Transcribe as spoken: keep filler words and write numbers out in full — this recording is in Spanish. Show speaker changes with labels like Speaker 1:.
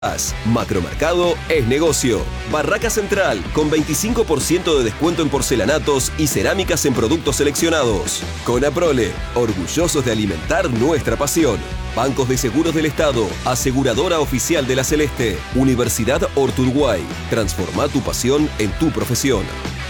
Speaker 1: Macromercado es negocio. Barraca Central, con veinticinco por ciento de descuento en porcelanatos y cerámicas en productos seleccionados. Conaprole, orgullosos de alimentar nuestra pasión. Bancos de Seguros del Estado, aseguradora oficial de la Celeste. Universidad Horto Uruguay, transforma tu pasión en tu profesión.